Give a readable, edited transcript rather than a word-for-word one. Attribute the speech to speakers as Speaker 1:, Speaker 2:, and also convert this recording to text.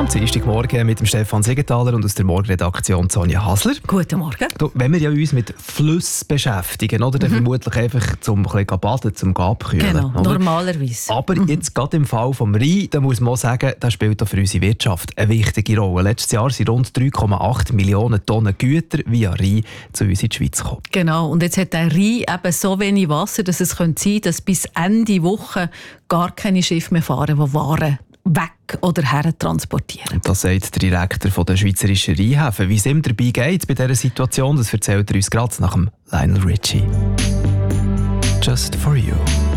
Speaker 1: Dienstagmorgen mit dem Stefan Siegenthaler und aus der Morgenredaktion Sonja Hasler.
Speaker 2: Guten Morgen.
Speaker 1: Du, wenn wir uns mit Flüssen beschäftigen, oder, dann vermutlich einfach zum ein bisschen baden, zum abkühlen.
Speaker 2: Genau,
Speaker 1: oder?
Speaker 2: normalerweise.
Speaker 1: Aber jetzt gerade im Fall vom Rhein, da muss man auch sagen, da spielt auch für unsere Wirtschaft eine wichtige Rolle. Letztes Jahr sind rund 3,8 Millionen Tonnen Güter via Rhein zu uns in die Schweiz gekommen.
Speaker 2: Genau, und jetzt hat der Rhein eben so wenig Wasser, dass es sein könnte, dass bis Ende Woche gar keine Schiffe mehr fahren, die Waren weg oder her transportieren.
Speaker 1: Das sagt der Direktor der Schweizerischen Rheinhäfen. Wie es ihm dabei geht bei dieser Situation, das erzählt er uns gerade nach dem Lionel Richie. Just for you.